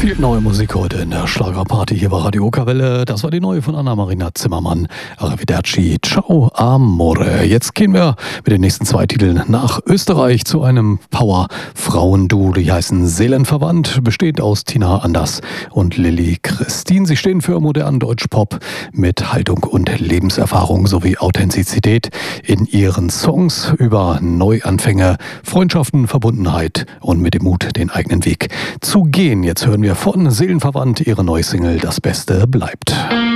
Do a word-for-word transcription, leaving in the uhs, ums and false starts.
Viel neue Musik heute in der Schlagerparty hier bei Radio Okerwelle. Das war die neue von Anna-Marina Zimmermann. Arrivederci, ciao amore. Jetzt gehen wir mit den nächsten zwei Titeln nach Österreich zu einem Power-Frauenduo. Die heißen Seelenverwandt, besteht aus Tina Anders und Lilly Christine. Sie stehen für modernen Deutschpop mit Haltung und Lebenserfahrung sowie Authentizität in ihren Songs über Neuanfänge, Freundschaften, Verbundenheit und mit dem Mut, den eigenen Weg zu gehen. Jetzt hören wir von Seelenverwandt ihre neue Single Das Beste bleibt.